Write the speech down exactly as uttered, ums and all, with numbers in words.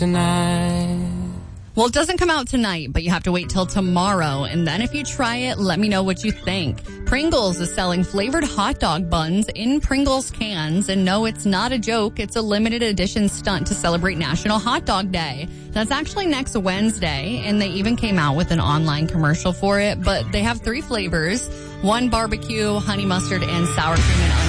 tonight. Well, it doesn't come out tonight, but you have to wait till tomorrow. And then if you try it, let me know what you think. Pringles is selling flavored hot dog buns in Pringles cans. And no, it's not a joke. It's a limited edition stunt to celebrate National Hot Dog Day. That's actually next Wednesday. And they even came out with an online commercial for it. But they have three flavors. One barbecue, honey mustard, and sour cream and onion.